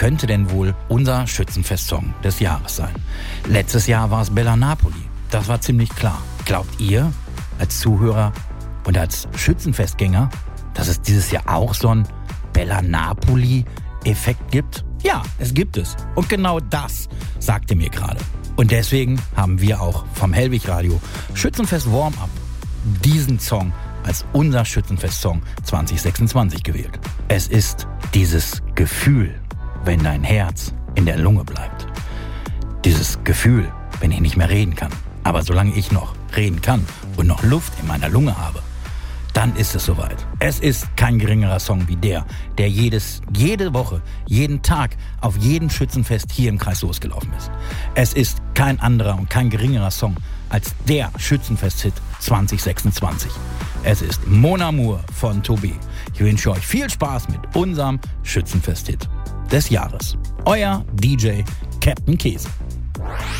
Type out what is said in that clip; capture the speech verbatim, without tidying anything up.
könnte denn wohl unser Schützenfest-Song des Jahres sein? Letztes Jahr war es Bella Napoli. Das war ziemlich klar. Glaubt ihr, als Zuhörer und als Schützenfestgänger, dass es dieses Jahr auch so einen Bella Napoli-Effekt gibt? Ja, es gibt es. Und genau das sagte mir gerade. Und deswegen haben wir auch vom Hellwig Radio Schützenfest Warm-Up diesen Song als unser Schützenfest-Song zwanzig sechsundzwanzig gewählt. Es ist dieses Gefühl, wenn dein Herz in der Lunge bleibt. Dieses Gefühl, wenn ich nicht mehr reden kann. Aber solange ich noch reden kann und noch Luft in meiner Lunge habe, dann ist es soweit. Es ist kein geringerer Song wie der, der jedes, jede Woche, jeden Tag auf jedem Schützenfest hier im Kreis losgelaufen ist. Es ist kein anderer und kein geringerer Song als der Schützenfest-Hit zwanzig sechsundzwanzig. Es ist Mon Amour von Tobi. Ich wünsche euch viel Spaß mit unserem Schützenfest-Hit des Jahres. Euer D J Captain Käse.